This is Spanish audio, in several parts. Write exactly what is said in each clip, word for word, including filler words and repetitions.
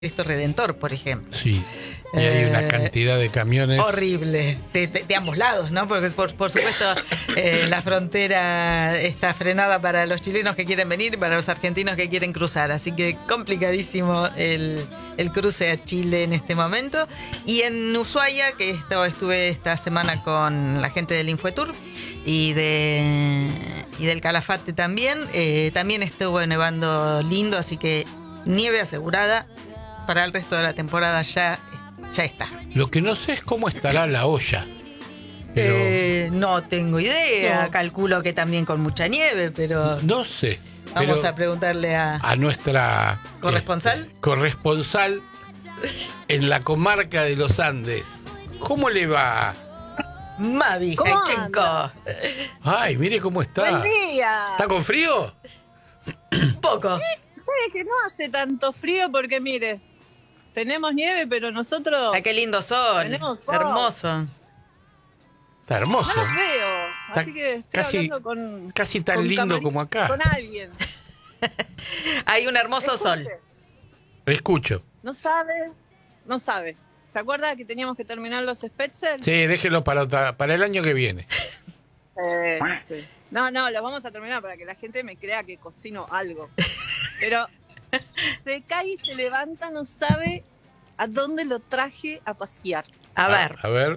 Cristo Redentor, por ejemplo. Sí, y hay una Eh, cantidad de camiones. Horrible, de, de- de ambos lados, ¿no? Porque por, por supuesto eh, la frontera está frenada para los chilenos que quieren venir y para los argentinos que quieren cruzar. Así que complicadísimo el, el cruce a Chile en este momento. Y en Ushuaia, que esto, estuve esta semana con la gente del Infoetour y de y del Calafate también, eh, también estuvo nevando lindo, así que nieve asegurada para el resto de la temporada ya, ya está. Lo que no sé es cómo estará la olla. Pero Eh, no tengo idea, No. calculo que también con mucha nieve, pero no sé. vamos pero a preguntarle a... a nuestra ¿Corresponsal? este, corresponsal en la comarca de los Andes. ¿Cómo le va? Mavi ¿Cómo Jaichenko. Ay, mire cómo está. Buen día. ¿Está con frío? Poco. Puede que no hace tanto frío porque mire, tenemos nieve, pero nosotros Ay, qué lindo sol. Tenemos sol. Hermoso. Está hermoso. no los veo. Está Así que estoy casi- hablando con, Casi tan con lindo camarín- como acá. con alguien. Hay un hermoso Escuche, sol. Escucho. No sabe, no sabe. ¿Se acuerda que teníamos que terminar los Spetzel? Sí, déjelo para otra, para el año que viene. Eh, sí. No, no, los vamos a terminar para que la gente me crea que cocino algo. Pero se cae y se levanta, no sabe a dónde lo traje a pasear. A ver, A ver.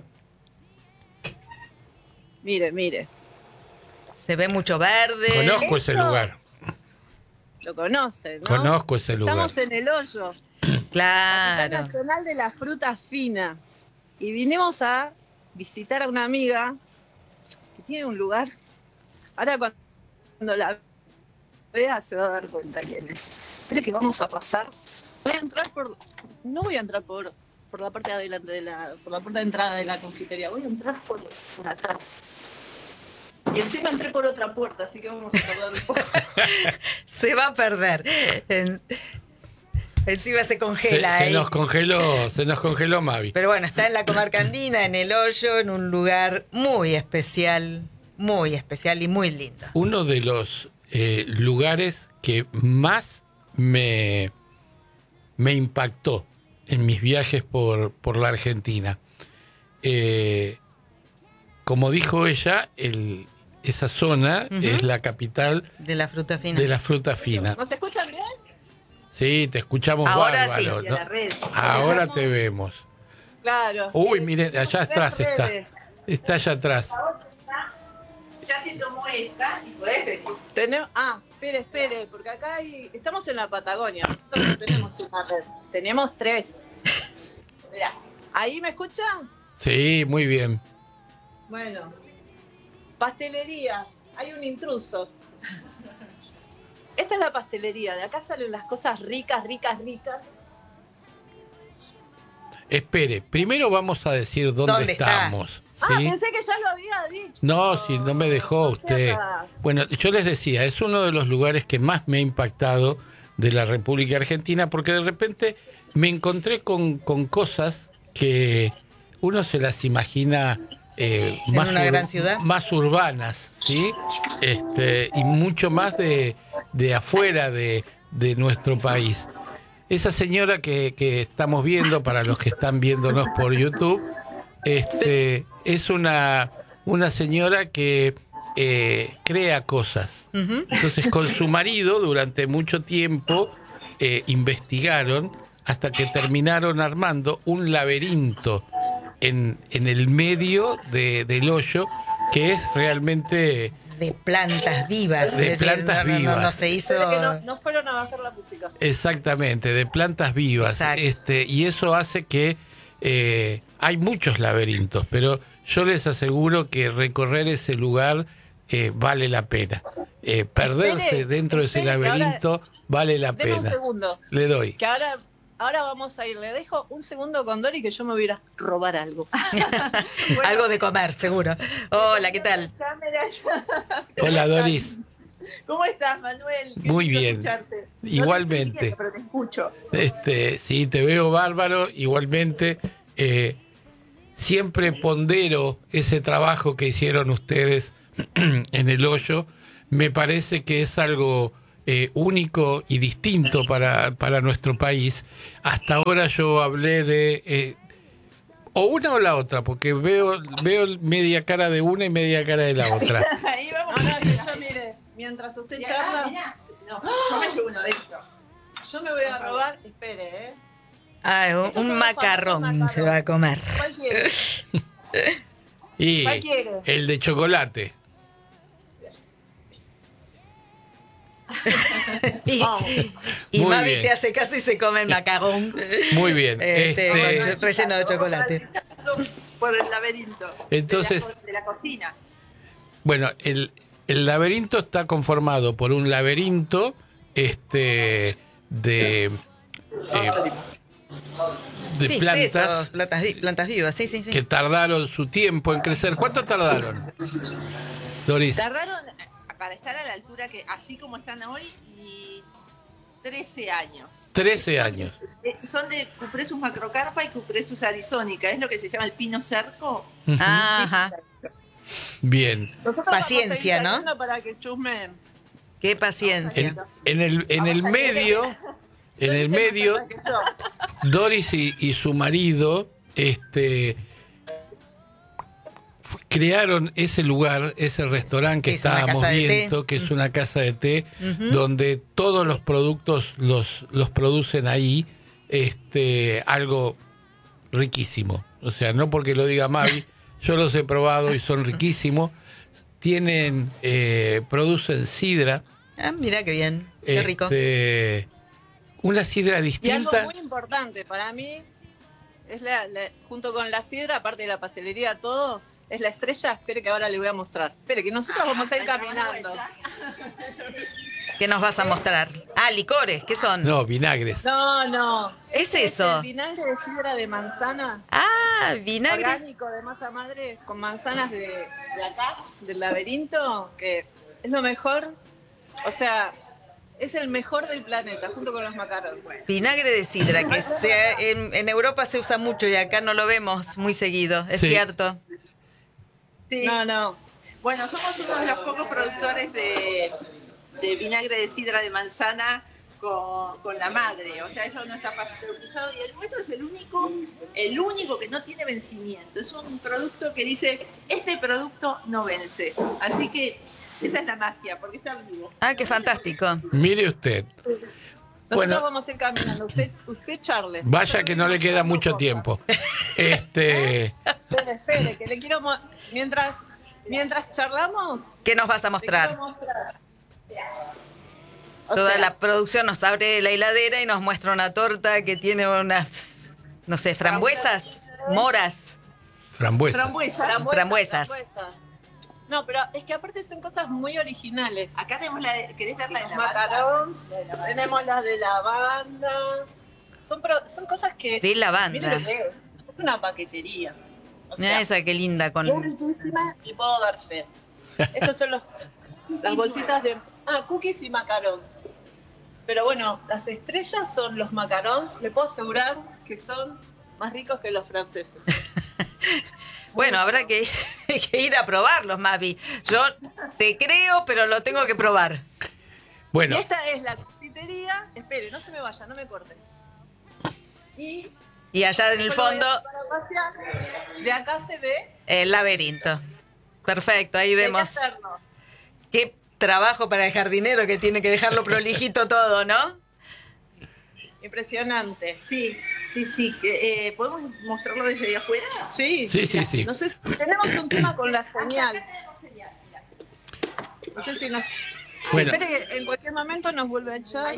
Mire, mire, se ve mucho verde. Conozco ese Esto- lugar. lo conocen, ¿no? Conozco ese lugar. Estamos en El Hoyo, Claro. Capital Nacional de la Fruta Fina. Y vinimos a visitar a una amiga que tiene un lugar. Ahora cuando la vea se va a dar cuenta quién es. Espere que vamos a pasar. Voy a entrar por. No voy a entrar por, por la parte de adelante de la. por la puerta de entrada de la confitería. Voy a entrar por, por atrás. Y encima entré por otra puerta, así que vamos a tardar un poco. Se va a perder. En- Encima se Se, congela se ahí. nos congeló, se nos congeló Mavi. Pero bueno, está en la comarca andina, en El Hoyo, en un lugar muy especial, muy especial y muy lindo. Uno de los eh, lugares que más me, me impactó en mis viajes por, por la Argentina. Eh, como dijo ella, el, esa zona Ujú. es la capital De la fruta fina. de la fruta fina. ¿No se escuchan bien? Sí, te escuchamos Ahora bárbaro. sí. ¿no? Y a la red. Ahora te vemos. Claro. Uy, Sí, miren, allá tres atrás está. redes. Está allá atrás. Ya te tomó esta y podés venir. Tenemos, ah, espere, espere, porque acá hay, estamos en la Patagonia, nosotros no tenemos una red, tenemos tres. Mirá, ¿ahí me escuchan? Sí, muy bien. Bueno, pastelería, hay un intruso. Esta es la pastelería, de acá salen las cosas ricas, ricas, ricas. Espere, primero vamos a decir dónde, ¿Dónde está? estamos. Ah, ¿sí? pensé que ya lo había dicho. No, si no me dejó No sé usted. acá. Bueno, yo les decía, es uno de los lugares que más me ha impactado de la República Argentina, porque de repente me encontré con, con cosas que uno se las imagina eh, ¿En más, una gran ciudad? más urbanas, ¿sí? Este, y mucho más de, de afuera de, de nuestro país. Esa señora que, que estamos viendo, para los que están viéndonos por YouTube, este, es una, una señora que eh, crea cosas. Ujú. Entonces, con su marido, durante mucho tiempo, eh, investigaron hasta que terminaron armando un laberinto en, en el medio de, del hoyo, que es realmente... De plantas vivas. De es decir, plantas no, no, no, vivas. no se hizo. Espere que no, no fueron a bajar la música. Exactamente, de plantas vivas. Exacto. Este, y eso hace que eh, hay muchos laberintos, pero yo les aseguro que recorrer ese lugar eh, vale la pena. Eh, perderse Espere, dentro de ese espere que ahora- laberinto vale la Deme un pena. segundo. Le doy. Que ahora, ahora vamos a ir. Le dejo un segundo con Dori que yo me voy a ir a robar algo. Bueno, Algo de comer, seguro. Hola, ¿qué tal? cámara allá. Hola, Doris. ¿Cómo estás, Manuel? Qué Muy lindo bien. escucharte. No te Igualmente. estoy viendo, pero te escucho. Este, sí, te veo bárbaro. Igualmente, eh, siempre pondero ese trabajo que hicieron ustedes en El Hoyo. Me parece que es algo eh, único y distinto para, para nuestro país. Hasta ahora yo hablé de eh, o una o la otra, porque veo veo media cara de una y media cara de la otra. Ahí vamos. No, no, que yo mire, mientras usted charla, No, cómete uno de esto. yo me voy a robar, espere, ¿eh? Ah, un, Estos un son los macarrón famosos se va a comer. ¿Cuál quiere? Y ¿Cuál quiere? el de chocolate. Y, Vamos. y Muy Mavi bien. te hace caso y se come el macarón. Muy bien. Este, Este, con- relleno de chocolate. Por el laberinto. entonces, De la, co- de la cocina. bueno, el, el laberinto está conformado por un laberinto este, de, eh, de Sí, plantas setos, plantas, vi- plantas vivas, sí, sí, sí. que tardaron su tiempo en crecer. ¿Cuánto tardaron, Doris? Tardaron eh, para estar a la altura que, así como están hoy, y trece años. trece años. Eh, Son de Cupressus macrocarpa y Cupressus arizónica, es lo que se llama el pino cerco. Ujú. Ajá, Bien. Nosotros Paciencia, vamos a ir ¿no? saliendo Para que chusmen. qué paciencia. En, en el, en el medio, en el medio, Doris y, y su marido este, fu- crearon ese lugar, ese restaurante que Es una estábamos casa de té. viendo, que es una casa de té, Ujú. donde todos los productos los, los producen ahí, este, algo riquísimo. O sea, no porque lo diga Mavi, yo los he probado y son riquísimos. Tienen, eh, producen sidra. Ah, mira qué bien, qué rico. Este, una sidra Y algo distinta. muy importante para mí es la, la- junto con la sidra, aparte de la pastelería, todo, es la estrella. Espere que ahora le voy a mostrar. Espere que nosotros vamos a ir caminando. ¿Qué nos vas a mostrar? Ah, licores, ¿qué son? No, vinagres. No, no. ¿Qué es eso? el vinagre de sidra de manzana, Ah, vinagre. orgánico de masa madre, con manzanas de, de acá, del laberinto, que es lo mejor. O sea, es el mejor del planeta, junto con los macarrones. Vinagre de sidra, que se- en, en Europa se usa mucho y acá no lo vemos muy seguido, es Sí. cierto. Sí. No, no. Bueno, somos uno de los pocos productores de, de vinagre de sidra de manzana con, con la madre. O sea, eso no está pasteurizado y el nuestro es el único, el único que no tiene vencimiento. Es un producto que dice, este producto no vence. Así que esa es la magia, porque está vivo. Ah, qué fantástico. Mire usted. Nosotros Bueno. vamos a ir caminando. Usted, usted charle. Vaya que no le queda mucho tiempo. Este, Espere, espere, que le quiero... mo- Mientras, mientras charlamos... ¿Qué nos vas a le mostrar? quiero mostrar. O Toda sea, la producción nos abre la heladera y nos muestra una torta que tiene unas, no sé, frambuesas, moras. frambuesa. Frambuesa. Frambuesas. frambuesas. No, pero es que aparte son cosas muy originales. Acá tenemos la de, ¿querés ver la de la banda? Macarons, tenemos las de lavanda. Son, pro- son cosas que... De lavanda. Mire lo que es. Es una paquetería. O Mira sea, esa qué linda es con... riquísima y puedo dar fe. Estos son los, las bolsitas de... Ah, cookies y macarons. Pero bueno, las estrellas son los macarons. Le puedo asegurar que son más ricos que los franceses. Bueno, habrá que, que ir a probarlos, Mavi. Yo te creo, pero lo tengo que probar. Bueno, Y esta es la confitería. Espere, no se me vaya, no me corten. Y Y allá en el después lo voy fondo, a para pasear. De acá se ve. el laberinto. Perfecto, ahí que hay que vemos hacerlo. qué trabajo para el jardinero que tiene que dejarlo prolijito todo, ¿no? Impresionante. Sí, sí, sí. Eh, eh, ¿Podemos mostrarlo desde afuera? Sí, Sí, sí, sí. No sé si tenemos un tema con la señal. No sé si nos. Bueno. Sí, espere que en cualquier momento nos vuelve a echar.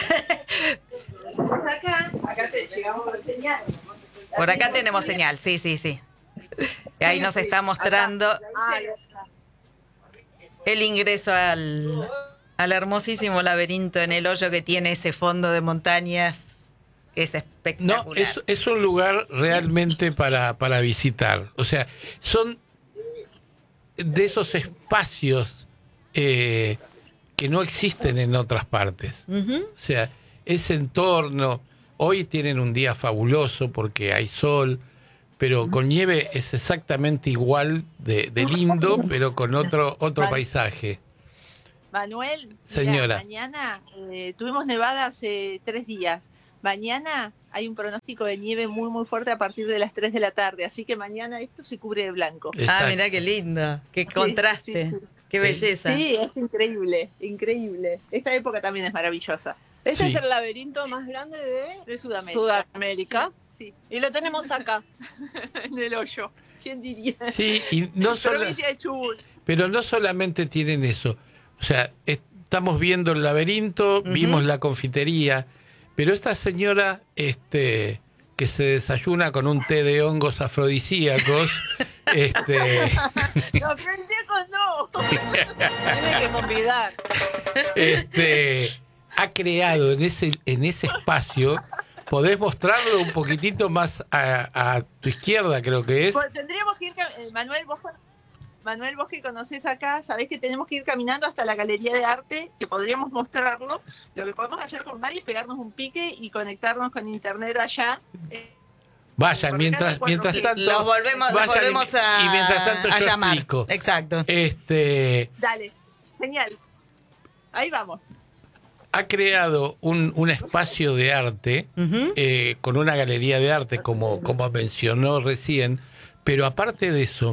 Por acá, acá te llegamos con señal. Por acá tenemos señal, sí, sí, sí. Y ahí nos está mostrando Ahí está. el ingreso al, al hermosísimo laberinto en el hoyo que tiene ese fondo de montañas que es espectacular. no, es, es un lugar realmente para, para visitar. O sea, son de esos espacios eh, que no existen en otras partes. Ujú. O sea, ese entorno, hoy tienen un día fabuloso porque hay sol, pero con nieve es exactamente igual de, de lindo, pero con otro, otro paisaje. Manuel, mirá, Señora. mañana eh, tuvimos nevada hace tres días. Mañana hay un pronóstico de nieve muy muy fuerte a partir de las tres de la tarde, así que mañana esto se cubre de blanco. Exacto. Ah, mirá qué lindo, qué contraste, sí, sí. qué belleza. Sí, es increíble, increíble. Esta época también es maravillosa. Este Sí. es el laberinto más grande de De Sudamérica. Sudamérica. Sí, Y lo tenemos acá. sí, en el hoyo. ¿Quién diría? Sí, y no solo, Provincia de Chubut. pero no solamente tienen eso. O sea, estamos viendo el laberinto, Ujú. vimos la confitería, pero esta señora este, que se desayuna con un té de hongos afrodisíacos, este, No, pendejos no. Tiene que convidar. este, ha creado en ese, en ese espacio. ¿Podés mostrarlo un poquitito más a, a tu izquierda, creo que es? Pues tendríamos que ir, cam- eh, Manuel, vos, con- Manuel, vos que conocés acá, sabés que tenemos que ir caminando hasta la Galería de Arte, que podríamos mostrarlo. Lo que podemos hacer con Mari es pegarnos un pique y conectarnos con internet allá. Eh, Vayan, Por mientras, cada mientras cuatro- tanto. Los volvemos, los vayan y- volvemos a, y mientras tanto a yo llamar. explico. Exacto. Este, Dale, genial. Ahí vamos. ha creado un, un espacio de arte Ujú. eh, con una galería de arte, como, como mencionó recién, pero aparte de eso,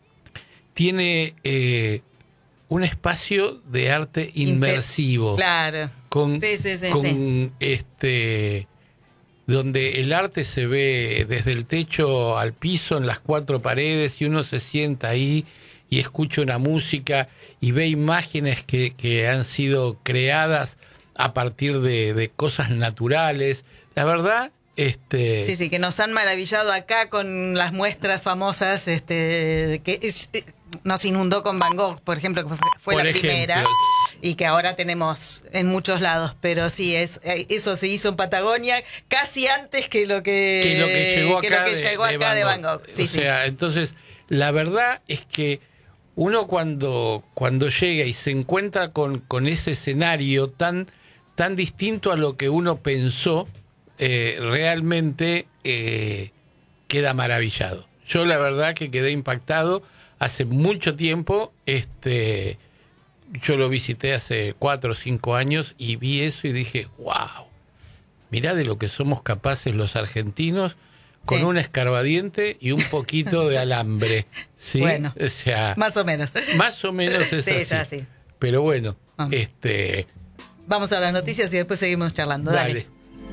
tiene eh, un espacio de arte inmersivo. Claro. Con, Sí, sí, sí, con sí. este donde el arte se ve desde el techo al piso en las cuatro paredes y uno se sienta ahí y escucha una música y ve imágenes que, que han sido creadas a partir de, de cosas naturales. La verdad, este Sí, sí, que nos han maravillado acá con las muestras famosas, este, que es- eh, nos inundó con Van Gogh, por ejemplo, que fue, fue Por la ejemplo. primera y que ahora tenemos en muchos lados. Pero sí, es eh, eso se hizo en Patagonia casi antes que lo que, que lo que llegó que acá, lo que de, llegó de acá de Van Gogh. Sí, o sí. sea, entonces, la verdad es que uno cuando, cuando llega y se encuentra con, con ese escenario tan, tan distinto a lo que uno pensó, eh, realmente eh, queda maravillado. Yo la verdad que quedé impactado hace mucho tiempo. Este, yo lo visité hace cuatro o cinco años y vi eso y dije, wow, mirá de lo que somos capaces los argentinos con Sí. un escarbadiente y un poquito de alambre. ¿Sí? Bueno. O sea, Más o menos. más o menos es Sí, así. es así. Pero bueno, Ah. este, Vamos a las noticias y después seguimos charlando. Dale. dale.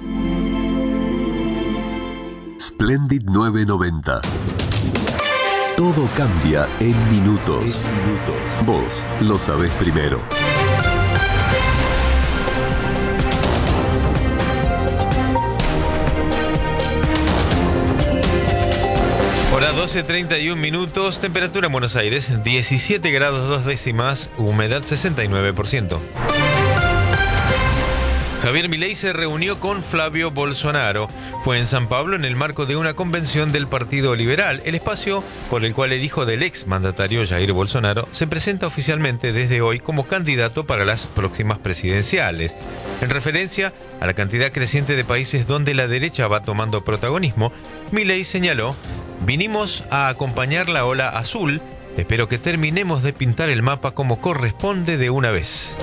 Splendid novecientos noventa. Todo cambia en minutos. Vos lo sabés primero. Hora doce treinta y un minutos, temperatura en Buenos Aires diecisiete grados dos décimas, humedad sesenta y nueve por ciento. Javier Milei se reunió con Flavio Bolsonaro. Fue en San Pablo en el marco de una convención del Partido Liberal, el espacio por el cual el hijo del ex mandatario Jair Bolsonaro se presenta oficialmente desde hoy como candidato para las próximas presidenciales. En referencia a la cantidad creciente de países donde la derecha va tomando protagonismo, Milei señaló: "Vinimos a acompañar la ola azul. Espero que terminemos de pintar el mapa como corresponde de una vez".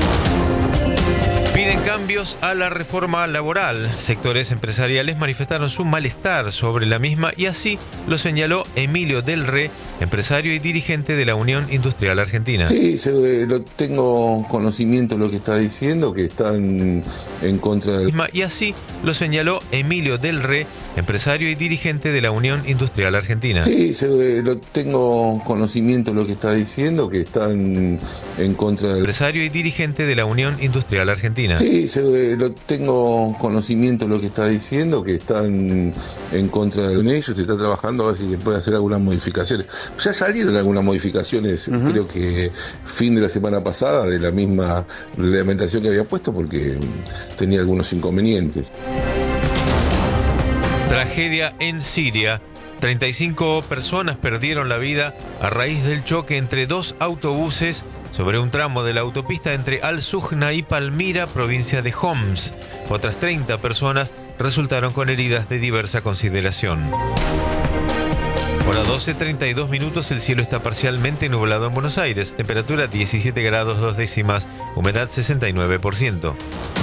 Piden cambios a la reforma laboral. Sectores empresariales manifestaron su malestar sobre la misma y así lo señaló Emilio Del Re, empresario y dirigente de la Unión Industrial Argentina. Sí, se- lo, tengo conocimiento de lo que está diciendo, que están en contra del... Misma Y así lo señaló Emilio Del Re, empresario y dirigente de la Unión Industrial Argentina. Sí, se- lo, tengo conocimiento de lo que está diciendo, que están en contra del... Empresario y dirigente de la Unión Industrial Argentina. Sí, se- lo, tengo conocimiento de lo que está diciendo, que están en contra de ellos, se está trabajando a ver si se puede hacer algunas modificaciones. Ya salieron algunas modificaciones, creo que fin de la semana pasada, de la misma reglamentación que había puesto, porque tenía algunos inconvenientes. Tragedia en Siria. treinta y cinco personas perdieron la vida a raíz del choque entre dos autobuses sobre un tramo de la autopista entre Al-Sujna y Palmira, provincia de Homs. Otras treinta personas resultaron con heridas de diversa consideración. Hora doce, treinta y dos minutos, el cielo está parcialmente nublado en Buenos Aires. Temperatura diecisiete grados dos décimas, humedad sesenta y nueve por ciento.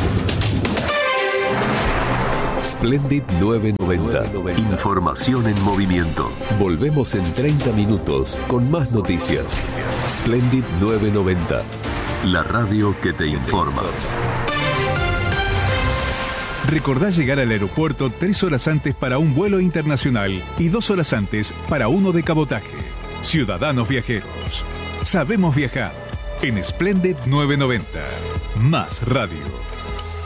Splendid novecientos noventa. Información en movimiento. Volvemos en treinta minutos con más noticias. Splendid novecientos noventa. La radio que te informa. Recordá llegar al aeropuerto tres horas antes para un vuelo internacional y dos horas antes para uno de cabotaje. Ciudadanos viajeros. Sabemos viajar. En Splendid novecientos noventa. Más radio.